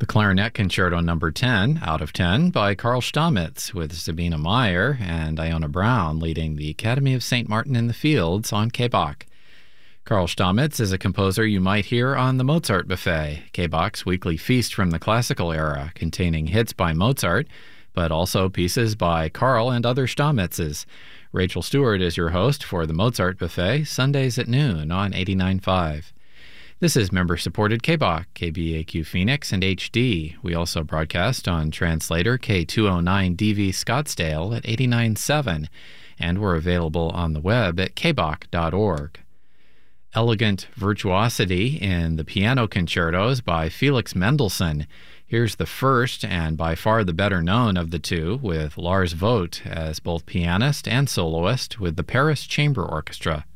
The Clarinet Concerto No. 10 out of 10 by Carl Stamitz, with Sabina Meyer and Iona Brown leading the Academy of St. Martin in the Fields on K-Bach. Carl Stamitz is a composer you might hear on the Mozart Buffet, K-Bach's weekly feast from the classical era, containing hits by Mozart, but also pieces by Carl and other Stamitzes. Rachel Stewart is your host for the Mozart Buffet, Sundays at noon on 89.5. This is member-supported K-Bach, KBAQ Phoenix, and HD. We also broadcast on translator K209DV Scottsdale at 89.7, and we're available on the web at kbach.org. Elegant Virtuosity in the Piano Concertos by Felix Mendelssohn. Here's the first and by far the better known of the two, with Lars Vogt as both pianist and soloist with the Paris Chamber Orchestra.